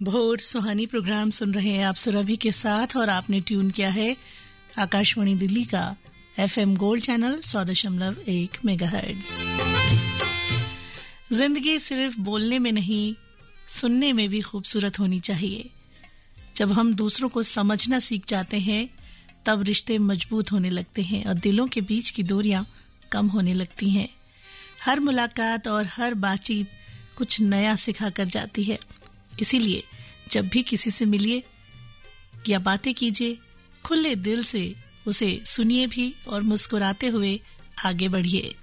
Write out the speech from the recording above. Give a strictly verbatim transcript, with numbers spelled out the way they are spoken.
भोर सुहानी प्रोग्राम सुन रहे हैं आप सुरभि के साथ और आपने ट्यून किया है आकाशवाणी दिल्ली का एफएम गोल्ड चैनल सौ दशमलव एक मेगाहर्ट्ज। जिंदगी सिर्फ बोलने में नहीं, सुनने में भी खूबसूरत होनी चाहिए। जब हम दूसरों को समझना सीख जाते हैं तब रिश्ते मजबूत होने लगते हैं और दिलों के बीच की दूरियां कम होने लगती हैं। हर मुलाकात और हर बातचीत कुछ नया सिखा कर जाती है। इसीलिए जब भी किसी से मिलिए या बातें कीजिए, खुले दिल से उसे सुनिए भी और मुस्कुराते हुए आगे बढ़िए।